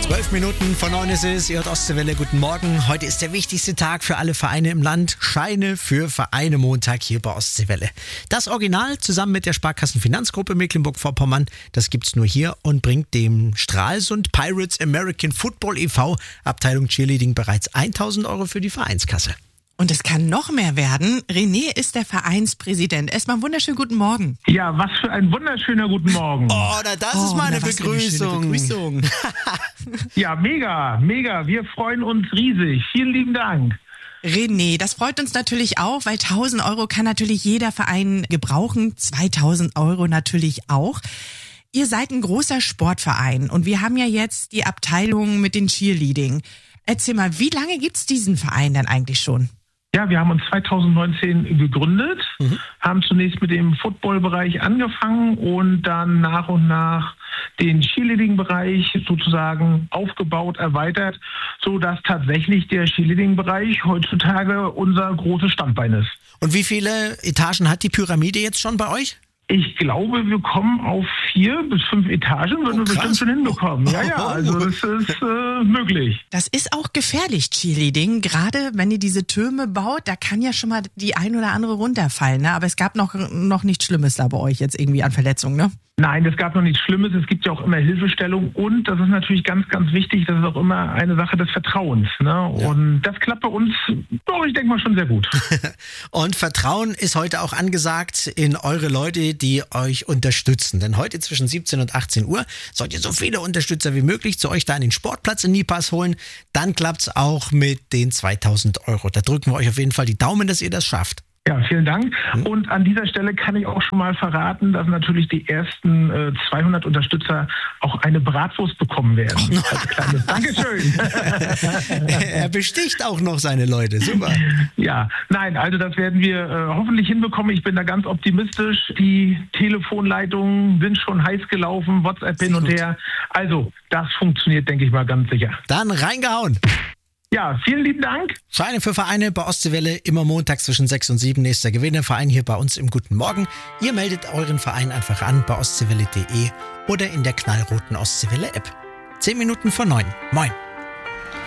12 Minuten vor 9 ist es, ihr hört Ostseewelle, guten Morgen. Heute ist der wichtigste Tag für alle Vereine im Land. Scheine für Vereine Montag hier bei Ostseewelle. Das Original zusammen mit der Sparkassenfinanzgruppe Mecklenburg-Vorpommern, das gibt's nur hier und bringt dem Stralsund Pirates American Football e.V. Abteilung Cheerleading bereits 1.000 Euro für die Vereinskasse. Und es kann noch mehr werden. René ist der Vereinspräsident. Erstmal einen wunderschönen guten Morgen. Ja, was für ein wunderschöner guten Morgen. Oh, das ist meine Begrüßung. Ja, mega. Wir freuen uns riesig. Vielen lieben Dank. René, das freut uns natürlich auch, weil 1.000 Euro kann natürlich jeder Verein gebrauchen. 2.000 Euro natürlich auch. Ihr seid ein großer Sportverein und wir haben ja jetzt die Abteilung mit den Cheerleading. Erzähl mal, wie lange gibt's diesen Verein denn eigentlich schon? Ja, wir haben uns 2019 gegründet, haben zunächst mit dem Football-Bereich angefangen und dann nach und nach den Cheerleading-Bereich sozusagen aufgebaut, erweitert, sodass tatsächlich der Cheerleading-Bereich heutzutage unser großes Standbein ist. Und wie viele Etagen hat die Pyramide jetzt schon bei euch? Ich glaube, wir kommen auf 4 bis 5 Etagen, würden wir bestimmt schon hinbekommen. Ja, also das ist möglich. Das ist auch gefährlich, Cheerleading. Gerade wenn ihr diese Türme baut, da kann ja schon mal die ein oder andere runterfallen. Ne? Aber es gab noch nichts Schlimmes da bei euch jetzt irgendwie an Verletzungen, ne? Nein, es gab noch nichts Schlimmes. Es gibt ja auch immer Hilfestellung und das ist natürlich ganz, ganz wichtig. Das ist auch immer eine Sache des Vertrauens. Ne? Ja. Und das klappt bei uns, doch, ich denke mal, schon sehr gut. Und Vertrauen ist heute auch angesagt in eure Leute, die euch unterstützen. Denn heute zwischen 17 und 18 Uhr sollt ihr so viele Unterstützer wie möglich zu euch da an den Sportplatz in Niepass holen. Dann klappt's auch mit den 2.000 Euro. Da drücken wir euch auf jeden Fall die Daumen, dass ihr das schafft. Ja, vielen Dank. Und an dieser Stelle kann ich auch schon mal verraten, dass natürlich die ersten 200 Unterstützer auch eine Bratwurst bekommen werden. Als kleines Dankeschön. Er besticht auch noch seine Leute. Super. Ja, nein, also das werden wir hoffentlich hinbekommen. Ich bin da ganz optimistisch. Die Telefonleitungen sind schon heiß gelaufen, WhatsApp hin und her. Also das funktioniert, denke ich mal, ganz sicher. Dann reingehauen. Ja, vielen lieben Dank. Scheine für Vereine bei Ostseewelle, immer montags zwischen 6 und 7. Nächster Gewinnerverein hier bei uns im Guten Morgen. Ihr meldet euren Verein einfach an bei ostseewelle.de oder in der knallroten Ostseewelle-App. 10 Minuten vor 9. Moin.